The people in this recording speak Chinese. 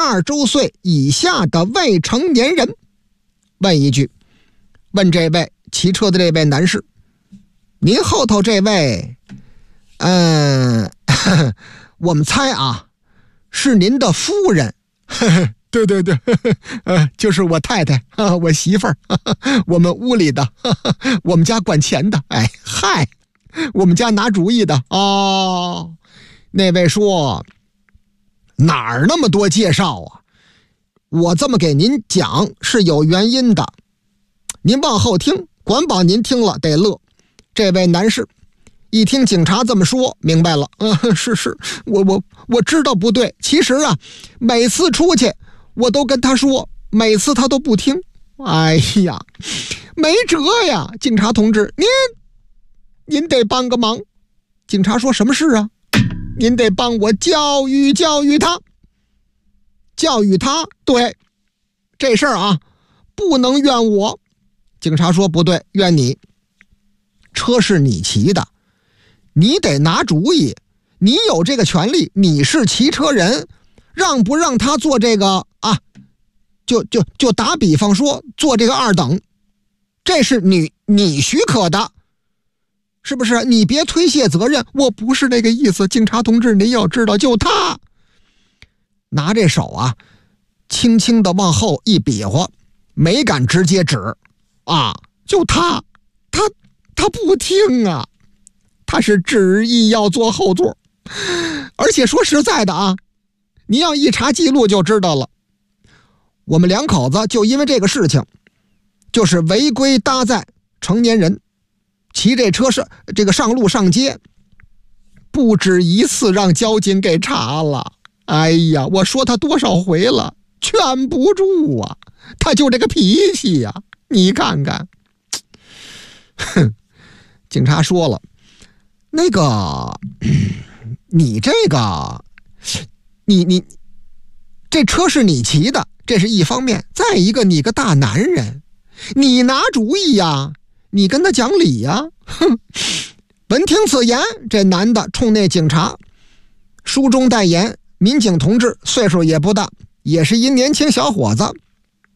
12周岁以下的未成年人。问一句，问这位骑车的这位男士，您后头这位我们猜啊，是您的夫人。对对对，就是我太太，我媳妇儿，我们屋里的，我们家管钱的。哎嗨，我们家拿主意的。哦，那位说哪儿那么多介绍啊？我这么给您讲是有原因的，您往后听，管保您听了得乐。这位男士一听警察这么说，明白了。是，我知道不对。其实啊，每次出去我都跟他说，每次他都不听。哎呀，没辙呀，警察同志，您得帮个忙。警察说什么事啊？您得帮我教育他。教育他，对，这事儿啊，不能怨我。警察说不对，怨你。车是你骑的，你得拿主意，你有这个权利，你是骑车人，让不让他做这个啊？就打比方说做这个2等，这是你许可的，是不是？你别推卸责任。我不是那个意思，警察同志，您要知道，就他拿这手啊，轻轻的往后一比划，没敢直接指啊，就他不听啊，他是执意要坐后座。而且说实在的啊，你要一查记录就知道了，我们两口子就因为这个事情，就是违规搭载成年人，骑这车是这个上路上街，不止一次让交警给查了。哎呀，我说他多少回了，劝不住啊，他就这个脾气呀，你看看。哼，警察说了，那个你这个你这车是你骑的，这是一方面，再一个你个大男人，你拿主意呀，你跟他讲理呀。哼！闻听此言，这男的冲那警察书中代言，民警同志岁数也不大，也是一年轻小伙子，